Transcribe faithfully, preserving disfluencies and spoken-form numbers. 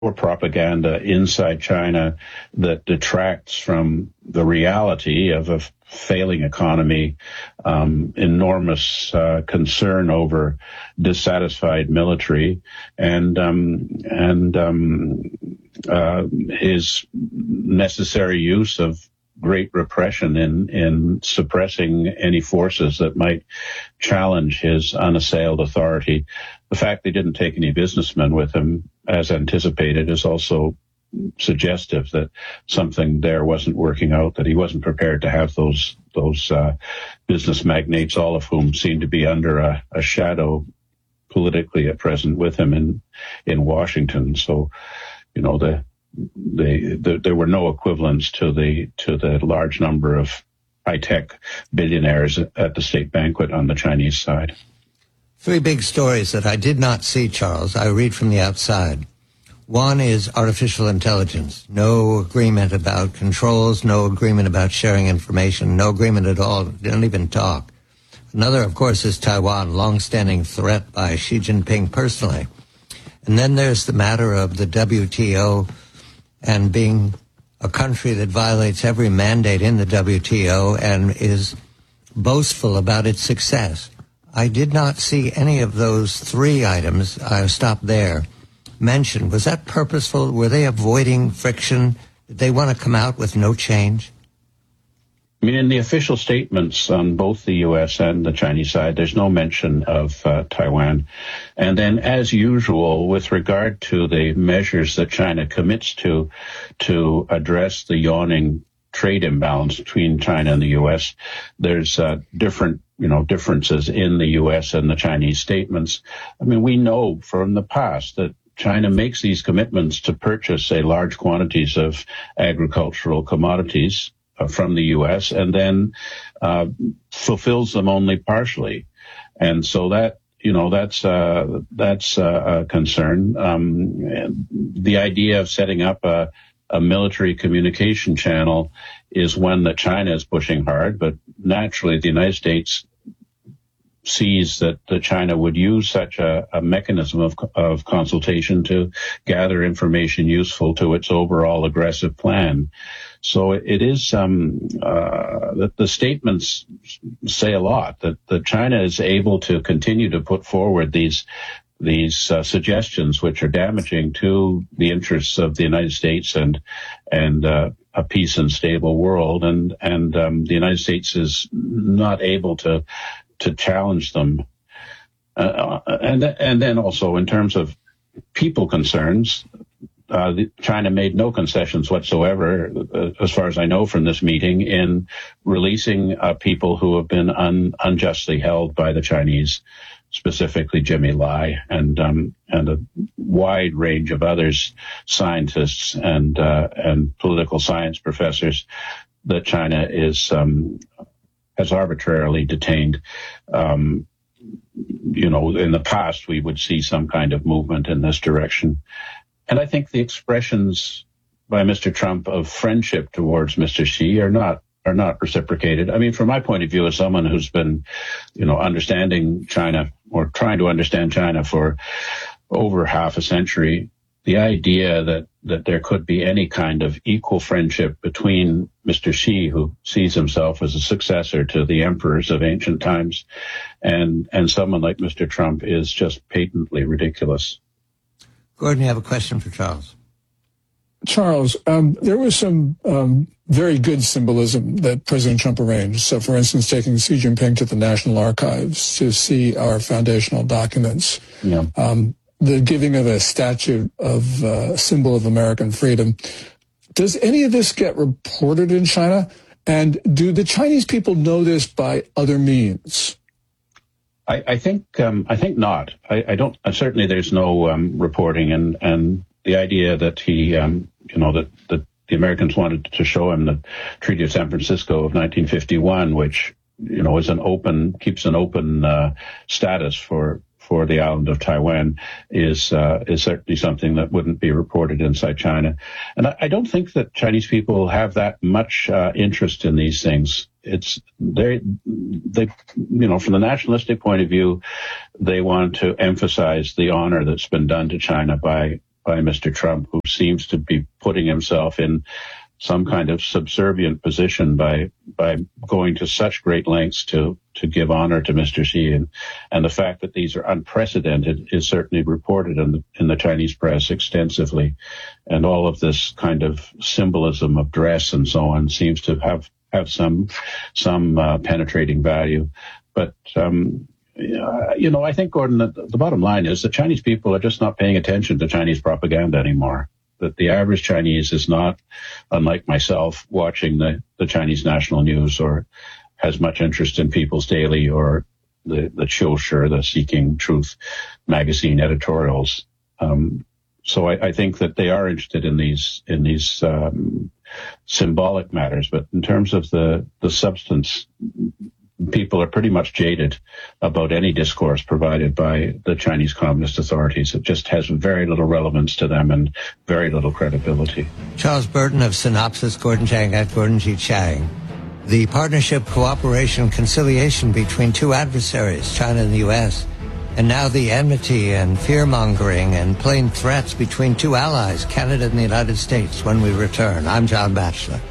or propaganda inside China that detracts from the reality of a failing economy, um, enormous uh, concern over dissatisfied military, and um, and um, uh, his necessary use of great repression in in suppressing any forces that might challenge his unassailed authority. The fact they didn't take any businessmen with him, as anticipated, is also suggestive that something there wasn't working out, that he wasn't prepared to have those those uh, business magnates, all of whom seem to be under a, a shadow politically at present with him in in Washington. So, you know, the, the, the there were no equivalents to the to the large number of high-tech billionaires at the state banquet on the Chinese side. Three big stories that I did not see, Charles. I read from the outside. One is artificial intelligence. No agreement about controls, no agreement about sharing information, no agreement at all. They don't even talk. Another, of course, is Taiwan, long-standing threat by Xi Jinping personally. And then there's the matter of the W T O and being a country that violates every mandate in the W T O and is boastful about its success. I did not see any of those three items, I'll stop there, mentioned. Was that purposeful? Were they avoiding friction? Did they want to come out with no change? I mean, in the official statements on both the U S and the Chinese side, there's no mention of uh, Taiwan. And then, as usual, with regard to the measures that China commits to to address the yawning trade imbalance between China and the U S, there's uh, different, you know, differences in the U S and the Chinese statements. I mean, we know from the past that China makes these commitments to purchase, say, large quantities of agricultural commodities uh, from the U S and then uh, fulfills them only partially. And so that, you know, that's uh, that's uh, a concern. Um, the idea of setting up a A military communication channel is one that China is pushing hard, but naturally the United States sees that, that China would use such a, a mechanism of, of consultation to gather information useful to its overall aggressive plan. So it, it is um, uh, that the statements say a lot, that, that China is able to continue to put forward these these uh, suggestions which are damaging to the interests of the United States and and uh, a peace and stable world, and and um, the United States is not able to to challenge them, uh, and and then also in terms of people concerns, uh, the, China made no concessions whatsoever, uh, as far as I know from this meeting, in releasing uh, people who have been un, unjustly held by the Chinese, specifically Jimmy Lai and um, and a wide range of others, scientists and uh, and political science professors that China is um, has arbitrarily detained. Um, you know, in the past we would see some kind of movement in this direction, and I think the expressions by Mister Trump of friendship towards Mister Xi are not. are not reciprocated. I mean, from my point of view, as someone who's been, you know, understanding China or trying to understand China for over half a century, the idea that, that there could be any kind of equal friendship between Mister Xi, who sees himself as a successor to the emperors of ancient times, and, and someone like Mister Trump is just patently ridiculous. Gordon, you have a question for Charles. Charles, um, there was some um, very good symbolism that President Trump arranged. So, for instance, taking Xi Jinping to the National Archives to see our foundational documents, yeah. um, the giving of a statue of a uh, symbol of American freedom. Does any of this get reported in China? And do the Chinese people know this by other means? I, I think um, I think not. I, I don't. Uh, certainly, there's no um, reporting, and and the idea that he, um, you know, that that the Americans wanted to show him the Treaty of San Francisco of nineteen fifty-one, which, you know, is an open keeps an open uh, status for for the island of Taiwan, is uh, is certainly something that wouldn't be reported inside China. And I, I don't think that Chinese people have that much uh, interest in these things. It's they they you know, from the nationalistic point of view, they want to emphasize the honor that's been done to China by by Mister Trump, who seems to be putting himself in some kind of subservient position by by going to such great lengths to to give honor to Mister Xi, and and the fact that these are unprecedented is certainly reported in the in the Chinese press extensively, and all of this kind of symbolism of dress and so on seems to have have some some uh, penetrating value, but. Um, You know, I think, Gordon, that the bottom line is that Chinese people are just not paying attention to Chinese propaganda anymore. That the average Chinese is not, unlike myself, watching the, the Chinese national news or has much interest in People's Daily or the, the Qiushi, the Seeking Truth magazine editorials. Um, so I, I think that they are interested in these in these um, symbolic matters, but in terms of the, the substance, people are pretty much jaded about any discourse provided by the Chinese Communist authorities. It just has very little relevance to them and very little credibility. Charles Burton of Synopsis, Gordon Chang at Gordon G. Chang. The partnership, cooperation, conciliation between two adversaries, China and the U S, and now the enmity and fear-mongering and plain threats between two allies, Canada and the United States, when we return. I'm John Batchelor.